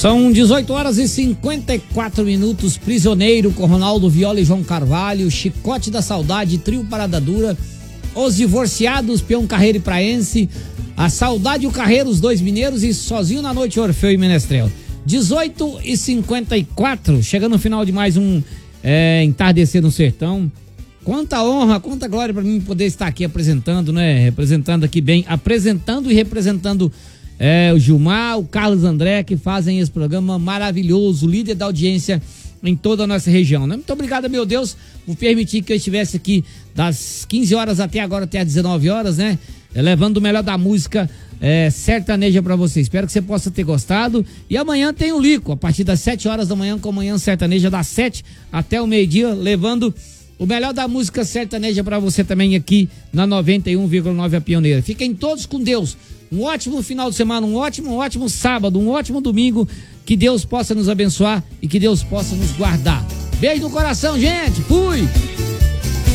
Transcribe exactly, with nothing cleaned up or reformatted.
São dezoito horas e cinquenta e quatro minutos. Prisioneiro com Ronaldo Viola e João Carvalho, Chicote da Saudade, Trio Parada Dura, Os Divorciados, Peão Carreiro e Praense, A Saudade e o Carreiro, os dois mineiros, e Sozinho na Noite, Orfeu e Menestrel. dezoito e cinquenta e quatro, chegando no final de mais um é, Entardecer no Sertão. Quanta honra, quanta glória para mim poder estar aqui apresentando, né? Representando aqui bem, apresentando e representando é, o Gilmar, o Carlos André, que fazem esse programa maravilhoso, líder da audiência em toda a nossa região, né? Muito obrigado, meu Deus, por permitir que eu estivesse aqui das quinze horas até agora, até as dezenove horas, né? Levando o melhor da música é, sertaneja pra você. Espero que você possa ter gostado. E amanhã tem o Lico, a partir das sete horas da manhã, com a Manhã Sertaneja, das sete até o meio-dia, levando o melhor da música sertaneja pra você também aqui na noventa e um vírgula nove A Pioneira. Fiquem todos com Deus. Um ótimo final de semana, um ótimo, um ótimo sábado, um ótimo domingo. Que Deus possa nos abençoar e que Deus possa nos guardar. Beijo no coração, gente. Fui!